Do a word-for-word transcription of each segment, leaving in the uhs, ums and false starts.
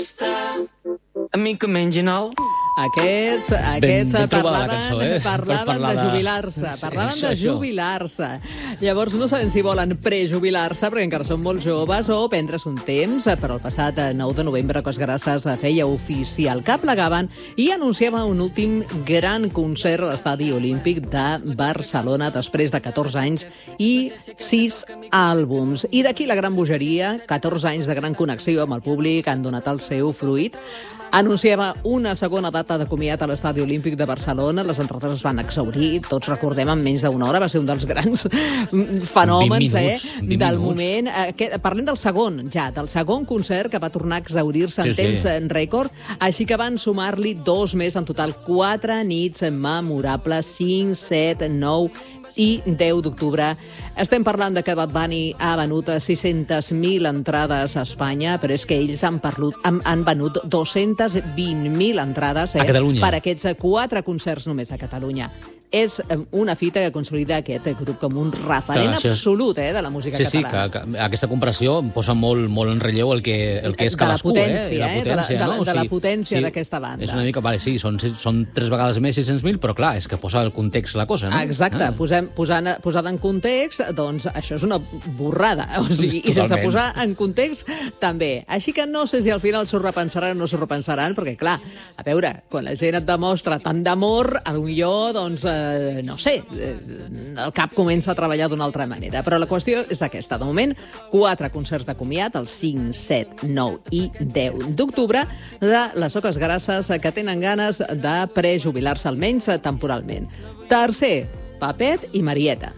Amic menginal. Aquests, aquests ben trobada parlaven, la cançó, eh? parlaven Per parlar de de- jubilar-se, Sí, parlaven això, de això. jubilar-se. Llavors no sabem si volen prejubilar-se, perquè encara són molt joves, o prendre's un temps, però el passat nou de novembre Cosgrasses feia oficial que plegaven i anunciava un últim gran concert a l'Estadi Olímpic de Barcelona després de catorze anys i sis àlbums. I d'aquí la gran bogeria, catorze anys de gran connexió amb el públic han donat el seu fruit. Anunciava una segona data de comiat a l'Estadi Olímpic de Barcelona. Les entrades es van exhaurir, tots recordem, en menys d'una hora. Va ser un dels grans fenòmens vint minuts, eh, vint del minuts. moment. Aquest, parlem del segon, ja, del segon concert que va tornar a exaurir-se en Sí, sí. temps en rècord, així que van sumar-li dos més, en total quatre nits memorables, cinc, set, nou i deu d'octubre. Estem parlant de que Bad Bunny ha venut sis-centes mil entrades a Espanya, però és que ells han, parlut, han, han venut dos-centes vint mil entrades eh, A Catalunya. per aquests quatre concerts només a Catalunya. És eh, una fita que consolida aquest grup com un referent Clar, això és- absolut eh, de la música Sí, sí, catalana. que, que aquesta comparació posa molt, molt en relleu el que, el que és De la cadascú, potència, eh? I eh? De la- de la- no? de la potència d'aquesta banda. És una mica, vale, sí, són, són tres vegades més sis-cents mil, però clar, és que posa el context la cosa, no? Exacte, Ah. posem, posant, posada en context, doncs això és una borrada, o sigui, i sense Totalment. posar en context també. Així que no sé si al final s'ho repensaran o no s'ho repensaran, perquè clar, a veure, quan la gent et demostra tant d'amor, potser, doncs, eh, no sé, eh, el cap comença a treballar d'una altra manera. Però la qüestió és aquesta. De moment, quatre concerts de comiat, el cinc, set, nou i deu d'octubre, de les Oques Grasses que tenen ganes de prejubilar-se, almenys temporalment. Tercer, Papet i Marieta.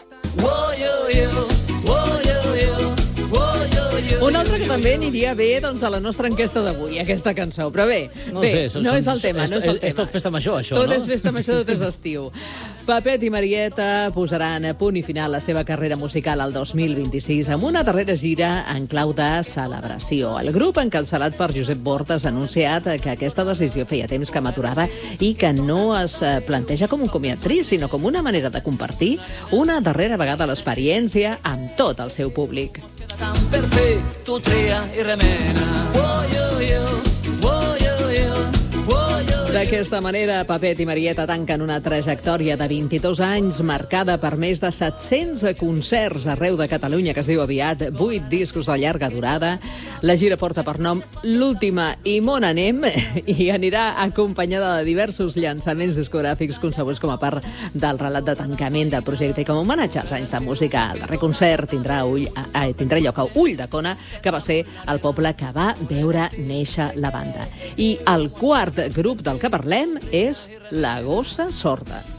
Un altre que també aniria bé doncs, a la nostra enquesta d'avui, aquesta cançó. Però bé, No bé sé, són- no és són- el tema, és- no és el és- tema. és tot festa major, això, tot no? és festa major, tot és estiu. Papet i Marieta posaran a punt i final a la seva carrera musical al dos mil vint-i-sis amb una darrera gira en clau de celebració. El grup, encapçalat per Josep Bordes, ha anunciat que aquesta decisió feia temps que maturava i que no es eh, planteja com un comiat trist, sinó com una manera de compartir una darrera vegada l'experiència amb tot el seu públic. Tan perfecto, trea i remena. Oh, yo, yo, oh, yo, yo, oh, yo, yo. D'aquesta manera, Papet i Marieta tanquen una trajectòria de vint-i-dos anys marcada per més de set-cents concerts arreu de Catalunya, que es diu aviat, vuit discos de llarga durada. La gira porta per nom L'última i Món anem i anirà acompanyada de diversos llançaments discogràfics concebuts com a part del relat de tancament del projecte i com a homenatge als anys de música. El darrer concert tindrà, ull, eh, tindrà lloc a Ull de Cona, que va ser el poble que va veure néixer la banda. I el quart grup del que parlem és La Gossa Sorda.